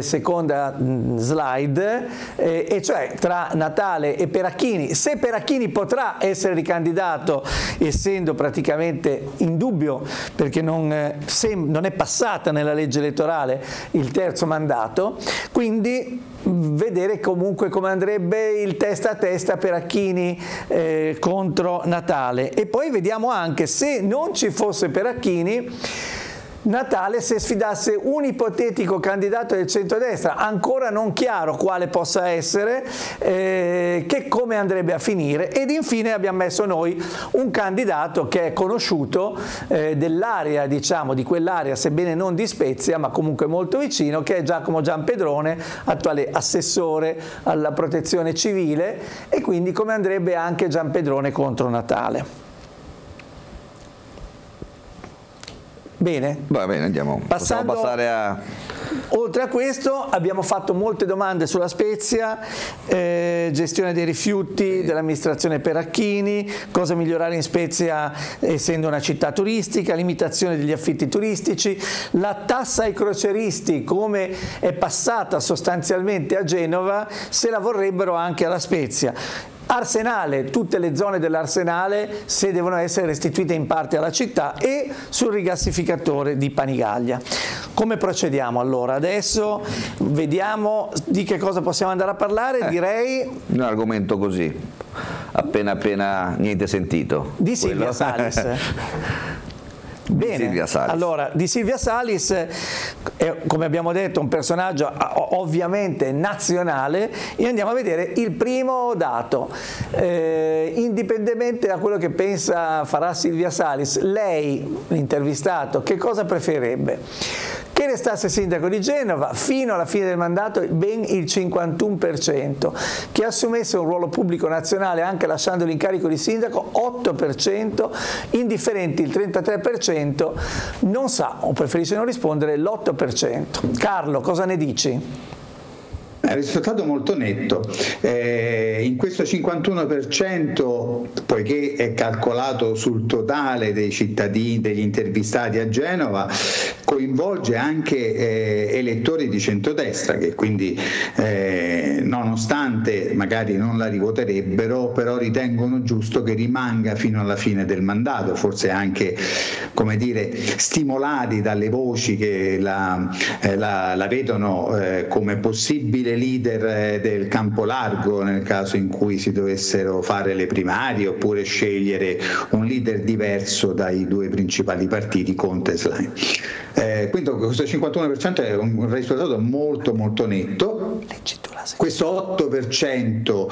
seconda slide, e cioè tra Natale e Peracchini. Se Peracchini potrà essere ricandidato, essendo praticamente in dubbio perché non è passata nella legge elettorale il terzo mandato, quindi vedere comunque come andrebbe il testa a testa Peracchini contro Natale. E poi vediamo anche, se non ci fosse Peracchini, Natale se sfidasse un ipotetico candidato del centrodestra, ancora non chiaro quale possa essere, che come andrebbe a finire. Ed infine abbiamo messo noi un candidato che è conosciuto dell'area, diciamo, di quell'area, sebbene non di Spezia, ma comunque molto vicino, che è Giacomo Giampedrone, attuale assessore alla protezione civile, e quindi come andrebbe anche Giampedrone contro Natale. Bene? Va bene, andiamo. Possiamo passare a... Oltre a questo abbiamo fatto molte domande sulla Spezia, gestione dei rifiuti, dell'amministrazione Peracchini, cosa migliorare in Spezia essendo una città turistica, limitazione degli affitti turistici, la tassa ai crocieristi come è passata sostanzialmente a Genova, se la vorrebbero anche alla Spezia. Arsenale, tutte le zone dell'Arsenale se devono essere restituite in parte alla città, e sul rigassificatore di Panigaglia. Come procediamo allora? Adesso vediamo di che cosa possiamo andare a parlare. Direi un argomento così, appena niente sentito. Di Silvia Salis. Bene, Silvia Salis. Allora, di Silvia Salis, come abbiamo detto, un personaggio ovviamente nazionale, e andiamo a vedere il primo dato. Indipendentemente da quello che farà Silvia Salis, lei, intervistato, che cosa preferirebbe? Che restasse sindaco di Genova fino alla fine del mandato ben il 51%, che assumesse un ruolo pubblico nazionale anche lasciando l'incarico di sindaco 8%, indifferenti il 33%, non sa o preferisce non rispondere l'8%. Carlo, cosa ne dici? È un risultato molto netto. In questo 51%, poiché è calcolato sul totale dei cittadini, degli intervistati a Genova, coinvolge anche elettori di centrodestra, che quindi nonostante magari non la rivoterebbero, però ritengono giusto che rimanga fino alla fine del mandato, forse anche, come dire, stimolati dalle voci che la vedono come possibile leader del campo largo nel caso in cui si dovessero fare le primarie oppure scegliere un leader diverso dai due principali partiti, Conte e Schlein. Quindi questo 51% è un risultato molto molto netto. Questo 8%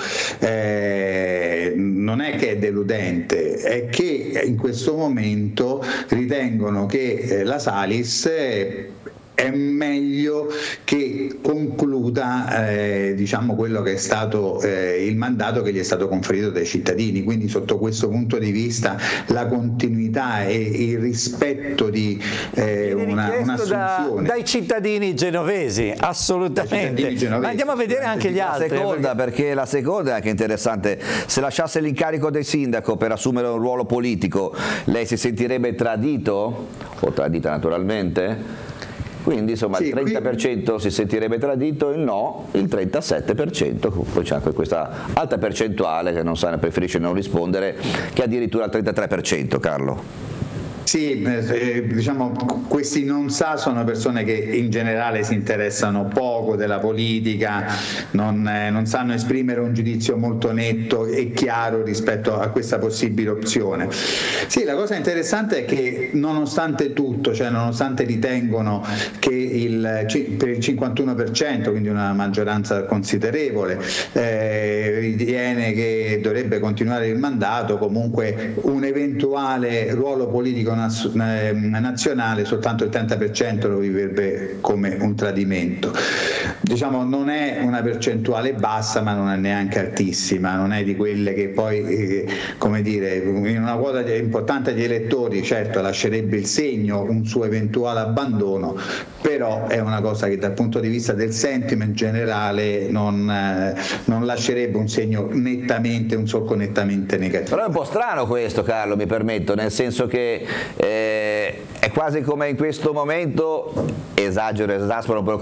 non è che è deludente, è che in questo momento ritengono che la Salis è meglio che concluda diciamo quello che è stato il mandato che gli è stato conferito dai cittadini, quindi sotto questo punto di vista la continuità e il rispetto di un'assunzione dai cittadini genovesi, assolutamente. Ma andiamo a vedere anche gli altri. Perché la seconda è anche interessante: se lasciasse l'incarico del sindaco per assumere un ruolo politico, lei si sentirebbe tradito o tradita naturalmente? Quindi insomma sì, il 30% si sentirebbe tradito, il no, il 37%, poi c'è anche questa alta percentuale che non sa, preferisce non rispondere, che addirittura il 33%, Carlo. Sì, diciamo questi non sa sono persone che in generale si interessano poco della politica, non sanno esprimere un giudizio molto netto e chiaro rispetto a questa possibile opzione. Sì, la cosa interessante è che nonostante tutto, cioè nonostante ritengono che per il 51%, quindi una maggioranza considerevole, ritiene che dovrebbe continuare il mandato, comunque un eventuale ruolo politico nazionale soltanto il 30% lo viverebbe come un tradimento. Diciamo non è una percentuale bassa, ma non è neanche altissima, non è di quelle che poi come dire, in una quota importante di elettori certo lascerebbe il segno un suo eventuale abbandono, però è una cosa che dal punto di vista del sentiment generale non lascerebbe un segno nettamente, un solco nettamente negativo. Però è un po' strano questo, Carlo, mi permetto, nel senso che è quasi come in questo momento, esaspero un po'